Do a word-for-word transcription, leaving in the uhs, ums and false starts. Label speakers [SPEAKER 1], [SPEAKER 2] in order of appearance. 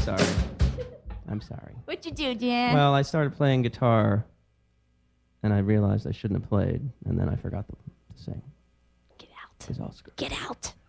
[SPEAKER 1] sorry. I'm sorry.
[SPEAKER 2] What'd you do, Dan?
[SPEAKER 1] Well, I started playing guitar, and I realized I shouldn't have played, and then I forgot to, to sing.
[SPEAKER 2] Get out.
[SPEAKER 1] It was all screwed.
[SPEAKER 2] Get out.